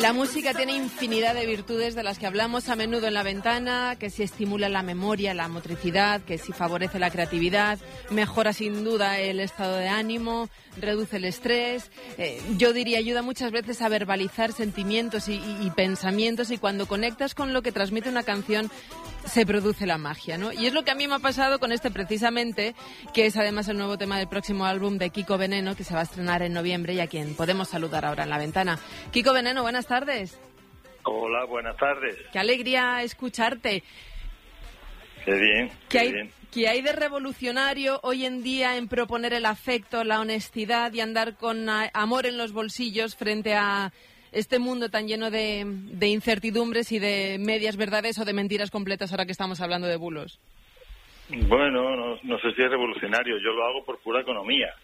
La música tiene infinidad de virtudes de las que hablamos a menudo en La Ventana, que si estimula la memoria, la motricidad, que si favorece la creatividad, mejora sin duda el estado de ánimo, reduce el estrés. Yo diría, ayuda muchas veces a verbalizar sentimientos y pensamientos, y cuando conectas con lo que transmite una canción se produce la magia, ¿no? Y es lo que a mí me ha pasado con este precisamente, que es además el nuevo tema del próximo álbum de Kiko Veneno, que se va a estrenar en noviembre y a quien podemos saludar ahora en La Ventana. Kiko Veneno, buenas tardes. Hola, buenas tardes. Qué alegría escucharte. Qué bien, ¿Qué hay de revolucionario hoy en día en proponer el afecto, la honestidad y andar con amor en los bolsillos frente a este mundo tan lleno de incertidumbres y de medias verdades o de mentiras completas ahora que estamos hablando de bulos? Bueno, no sé si es revolucionario, yo lo hago por pura economía.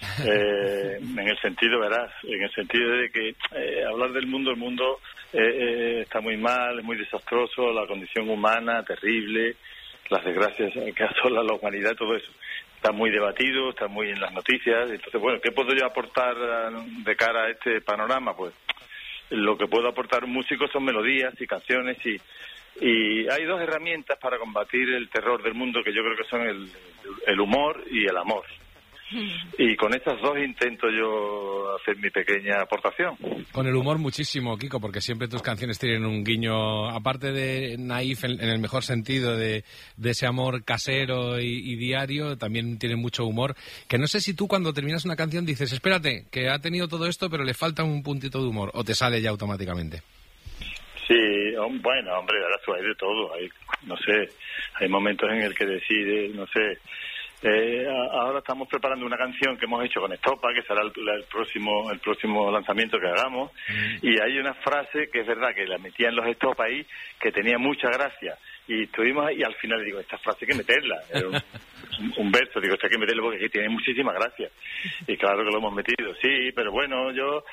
En el sentido, verás, en el sentido de que hablar del mundo, el mundo está muy mal, es muy desastroso, la condición humana terrible, las desgracias que asolan la humanidad, todo eso está muy debatido, está muy en las noticias. Entonces, bueno, ¿qué puedo yo aportar de cara a este panorama? Pues lo que puedo aportar un músico son melodías y canciones, y hay dos herramientas para combatir el terror del mundo que yo creo que son el humor y el amor. Y con estas dos intento yo hacer mi pequeña aportación. Con el humor muchísimo, Kiko, porque siempre tus canciones tienen un guiño, aparte de naif en el mejor sentido de ese amor casero y diario, también tienen mucho humor, que no sé si tú cuando terminas una canción dices, espérate, que ha tenido todo esto pero le falta un puntito de humor, o te sale ya automáticamente. Sí, bueno, hombre, ahora hay de todo, no sé, hay momentos en el que decides, no sé. Ahora estamos preparando una canción que hemos hecho con Estopa, que será el próximo lanzamiento que hagamos, y hay una frase que es verdad que la metía en los Estopa ahí, que tenía mucha gracia, y estuvimos ahí, y al final digo, esta frase hay que meterla, era un verso, digo, esta hay que meterla porque tiene muchísima gracia, y claro que lo hemos metido, sí, pero bueno, yo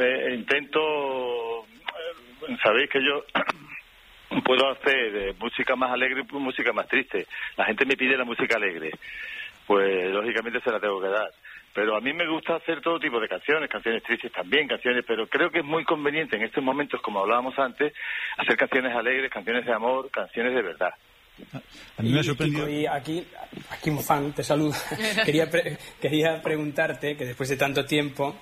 intento, sabéis que yo puedo hacer música más alegre y música más triste. La gente me pide la música alegre, pues lógicamente se la tengo que dar. Pero a mí me gusta hacer todo tipo de canciones tristes también, pero creo que es muy conveniente en estos momentos, como hablábamos antes, hacer canciones alegres, canciones de amor, canciones de verdad. A mí me ha sorprendido. Y aquí un fan te saluda. Quería preguntarte, que después de tanto tiempo,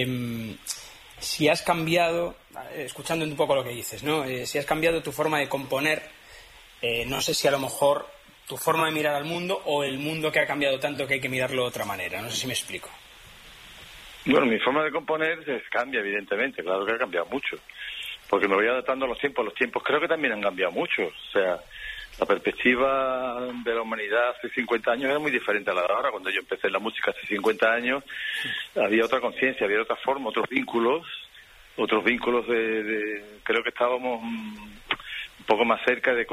si has cambiado, escuchando un poco lo que dices, ¿no? Si has cambiado tu forma de componer, no sé si a lo mejor tu forma de mirar al mundo o el mundo que ha cambiado tanto que hay que mirarlo de otra manera. No sé si me explico. Bueno, mi forma de componer cambia, evidentemente, claro que ha cambiado mucho, porque me voy adaptando a los tiempos creo que también han cambiado mucho, o sea, la perspectiva de la humanidad hace 50 años era muy diferente a la de ahora. Cuando yo empecé en la música hace 50 años, había otra conciencia, había otra forma, otros vínculos creo que estábamos un poco más cerca de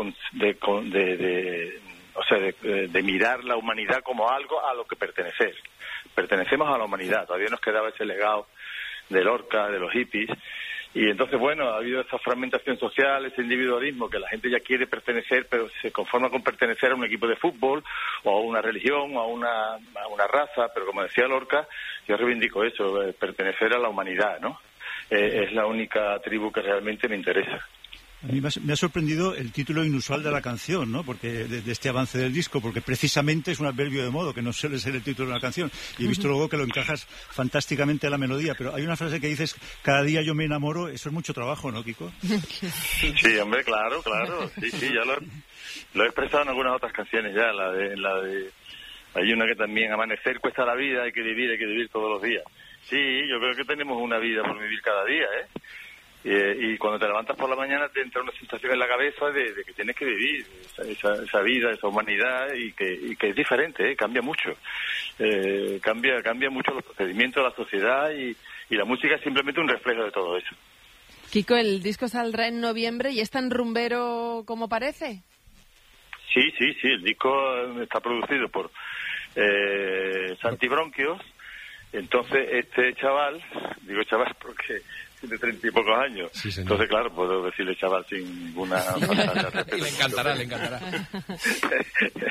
mirar la humanidad como algo a lo que pertenecer. Pertenecemos a la humanidad, todavía nos quedaba ese legado de Lorca, de los hippies. Y entonces, bueno, ha habido esa fragmentación social, ese individualismo, que la gente ya quiere pertenecer, pero se conforma con pertenecer a un equipo de fútbol, o a una religión, o a una raza, pero como decía Lorca, yo reivindico eso, pertenecer a la humanidad, ¿no? Es la única tribu que realmente me interesa. A mí me ha sorprendido el título inusual de la canción, ¿no? Porque de este avance del disco, porque precisamente es un adverbio de modo, que no suele ser el título de una canción. Y he visto luego que lo encajas fantásticamente a la melodía, pero hay una frase que dices, cada día yo me enamoro, eso es mucho trabajo, ¿no, Kiko? Sí, hombre, claro, sí, ya lo he expresado en algunas otras canciones ya, la de hay una que también, amanecer cuesta la vida, hay que vivir todos los días. Sí, yo creo que tenemos una vida por vivir cada día, ¿eh? Y cuando te levantas por la mañana te entra una sensación en la cabeza de que tienes que vivir esa vida, esa humanidad, y que es diferente, cambia mucho. Cambia mucho los procedimientos de la sociedad, y la música es simplemente un reflejo de todo eso. Kiko, el disco saldrá en noviembre y es tan rumbero como parece. Sí, el disco está producido por Santi Bronquios. Entonces este chaval, digo chaval porque tiene 30 y pocos años, sí, entonces claro, puedo decirle chaval sin ninguna... Y le encantará.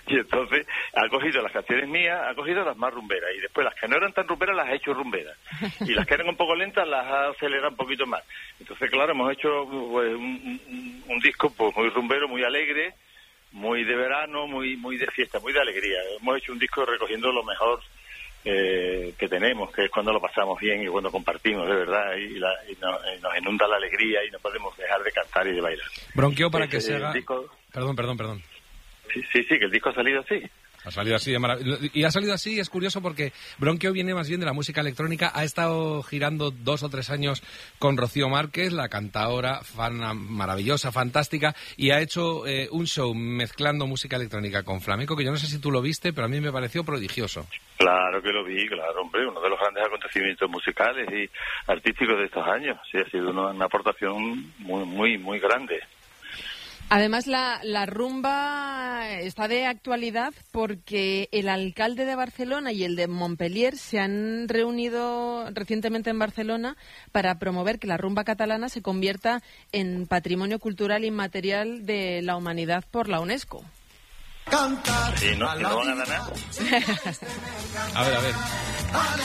Y entonces ha cogido las canciones mías, ha cogido las más rumberas, y después las que no eran tan rumberas las ha hecho rumberas, y las que eran un poco lentas las ha acelerado un poquito más. Entonces, claro, hemos hecho pues, un disco pues muy rumbero, muy alegre, muy de verano, muy de fiesta, muy de alegría. Hemos hecho un disco recogiendo lo mejor que tenemos, que es cuando lo pasamos bien y cuando compartimos, de verdad, y nos inunda la alegría y no podemos dejar de cantar y de bailar. Bronquio, para que se haga... Disco... Perdón. Sí, que el disco ha salido así. Ha salido así de y ha salido así, es curioso porque Bronquio viene más bien de la música electrónica, ha estado girando 2 o 3 años con Rocío Márquez, la cantadora maravillosa, fantástica, y ha hecho un show mezclando música electrónica con flamenco, que yo no sé si tú lo viste, pero a mí me pareció prodigioso. Claro que lo vi, claro, hombre, uno de los grandes acontecimientos musicales y artísticos de estos años. Sí, ha sido una aportación muy grande. Además, la rumba está de actualidad porque el alcalde de Barcelona y el de Montpellier se han reunido recientemente en Barcelona para promover que la rumba catalana se convierta en patrimonio cultural inmaterial de la humanidad por la UNESCO. Sí, no van a ganar. A ver.